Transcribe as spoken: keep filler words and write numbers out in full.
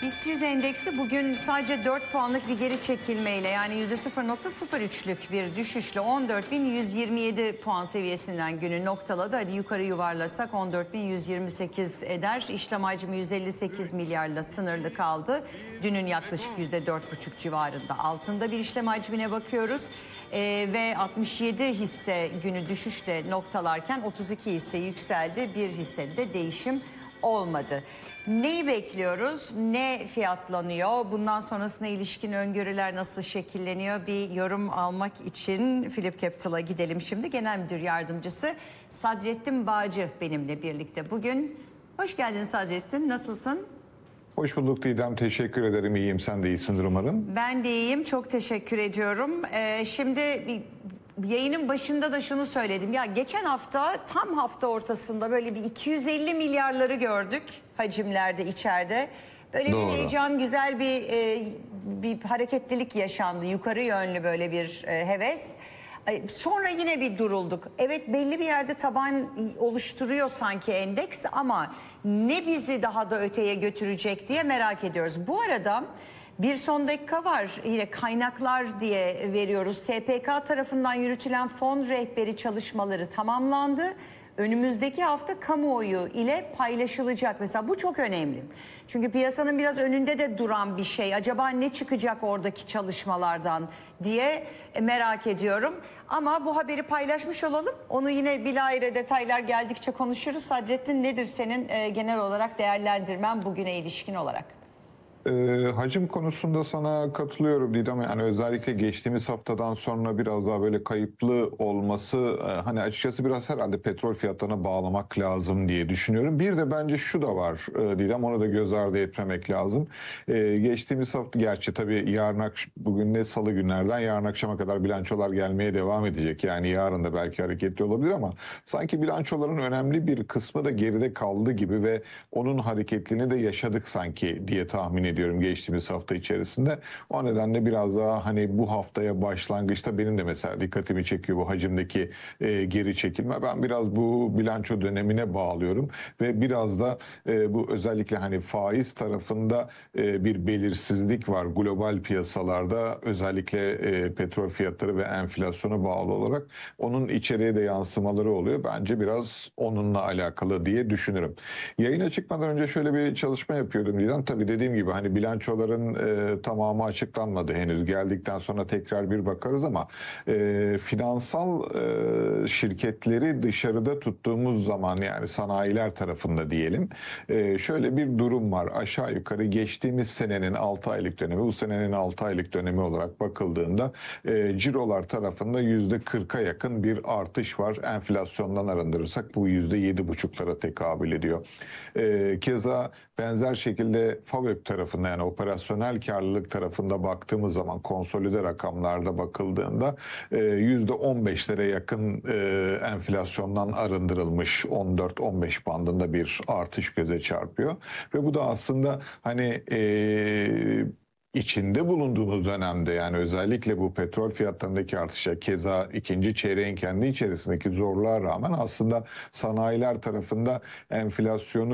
BIST yüz endeksi bugün sadece dört puanlık bir geri çekilmeyle, yani yüzde sıfır virgül sıfır üçlük bir düşüşle on dört bin yüz yirmi yedi puan seviyesinden günü noktaladı. Hadi yukarı yuvarlasak on dört bin yüz yirmi sekiz eder. İşlem hacmi yüz elli sekiz milyarla sınırlı kaldı. Dünün yaklaşık yüzde dört buçuk civarında altında bir işlem hacmine bakıyoruz. Ee, ve altmış yedi hisse günü düşüşte noktalarken otuz iki hisse yükseldi. Bir hissede de değişim olmadı. Neyi bekliyoruz? Ne fiyatlanıyor? Bundan sonrasına ilişkin öngörüler nasıl şekilleniyor? Bir yorum almak için Philip Capital'a gidelim şimdi. Genel Müdür Yardımcısı Sadrettin Bağcı benimle birlikte bugün. Hoş geldin Sadrettin. Nasılsın? Hoş bulduk Didem. Teşekkür ederim. İyiyim. Sen de iyisindir umarım. Ben de iyiyim. Çok teşekkür ediyorum. Ee, şimdi yayının başında da şunu söyledim. Ya geçen hafta tam hafta ortasında böyle bir iki yüz elli milyarları gördük hacimlerde içeride. Böyle Doğru. bir heyecan, güzel bir e, bir hareketlilik yaşandı. Yukarı yönlü böyle bir e, heves. Sonra yine bir durulduk. Evet, belli bir yerde taban oluşturuyor sanki endeks, ama ne bizi daha da öteye götürecek diye merak ediyoruz. Bu arada bir son dakika var, yine kaynaklar diye veriyoruz. S P K tarafından yürütülen fon rehberi çalışmaları tamamlandı. Önümüzdeki hafta kamuoyu ile paylaşılacak. Mesela bu çok önemli. Çünkü piyasanın biraz önünde de duran bir şey. Acaba ne çıkacak oradaki çalışmalardan diye merak ediyorum. Ama bu haberi paylaşmış olalım. Onu yine bilahare detaylar geldikçe konuşuruz. Sadrettin, nedir senin e, genel olarak değerlendirmen bugüne ilişkin olarak? E, hacim konusunda sana katılıyorum Didem. Yani özellikle geçtiğimiz haftadan sonra biraz daha böyle kayıplı olması, e, hani açıkçası biraz herhalde petrol fiyatlarına bağlamak lazım diye düşünüyorum. Bir de bence şu da var e, Didem, onu da göz ardı etmemek lazım. E, geçtiğimiz hafta, gerçi tabii yarın akşam, bugün ne salı günlerden yarın akşama kadar bilançolar gelmeye devam edecek. Yani yarın da belki hareketli olabilir ama sanki bilançoların önemli bir kısmı da geride kaldı gibi ve onun hareketliliğini de yaşadık sanki diye tahmin ediyorum. ediyorum geçtiğimiz hafta içerisinde. O nedenle biraz daha hani bu haftaya başlangıçta benim de mesela dikkatimi çekiyor bu hacimdeki e, geri çekilme. Ben biraz bu bilanço dönemine bağlıyorum ve biraz da e, bu özellikle hani faiz tarafında e, bir belirsizlik var global piyasalarda, özellikle e, petrol fiyatları ve enflasyona bağlı olarak onun içeriye de yansımaları oluyor. Bence biraz onunla alakalı diye düşünürüm. Yayına çıkmadan önce şöyle bir çalışma yapıyordum Didem. Tabii dediğim gibi hani bilançoların e, tamamı açıklanmadı henüz. Geldikten sonra tekrar bir bakarız ama e, finansal e, şirketleri dışarıda tuttuğumuz zaman, yani sanayiler tarafında diyelim, e, şöyle bir durum var. Aşağı yukarı geçtiğimiz senenin altı aylık dönemi, bu senenin altı aylık dönemi olarak bakıldığında e, cirolar tarafında yüzde kırka yakın bir artış var. Enflasyondan arındırırsak bu yüzde yedi buçuklara tekabül ediyor. E, keza benzer şekilde FAVÖK tarafında, yani operasyonel karlılık tarafında baktığımız zaman konsolide rakamlarda bakıldığında yüzde on beşlere yakın e, enflasyondan arındırılmış, on dört on beş bandında bir artış göze çarpıyor. Ve bu da aslında hani e, içinde bulunduğumuz dönemde, yani özellikle bu petrol fiyatlarındaki artışa, keza ikinci çeyreğin kendi içerisindeki zorluğa rağmen aslında sanayiler tarafında enflasyonu